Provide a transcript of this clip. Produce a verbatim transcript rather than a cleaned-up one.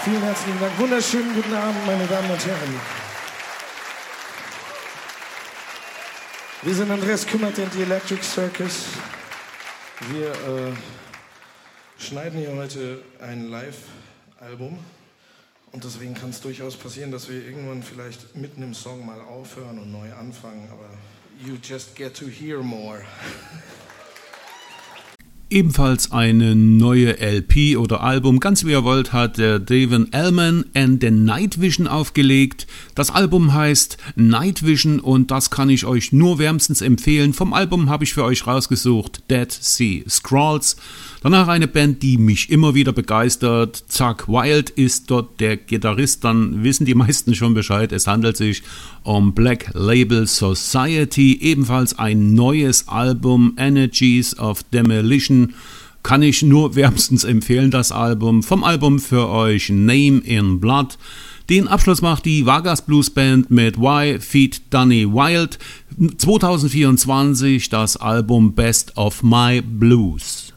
Vielen herzlichen Dank. Wunderschönen guten Abend, meine Damen und Herren. Wir sind Andreas Kümmert und die Electric Circus. Wir äh, schneiden hier heute ein Live-Album. Und deswegen kann es durchaus passieren, dass wir irgendwann vielleicht mitten im Song mal aufhören und neu anfangen. Aber you just get to hear more. Ebenfalls eine neue L P oder Album, ganz wie ihr wollt, hat der Davon Allman and the Night Vision aufgelegt. Das Album heißt Night Vision und das kann ich euch nur wärmstens empfehlen. Vom Album habe ich für euch rausgesucht Dead Sea Scrolls. Danach eine Band, die mich immer wieder begeistert. Zakk Wylde ist dort der Gitarrist, dann wissen die meisten schon Bescheid. Es handelt sich um Black Label Society, ebenfalls ein neues Album, Energies of Demolition. Kann ich nur wärmstens empfehlen, das Album. Vom Album für euch Name in Blood. Den Abschluss macht die Vargas Blues Band mit Y feat. Danny Wilde. zwanzig vierundzwanzig das Album Best of My Blues.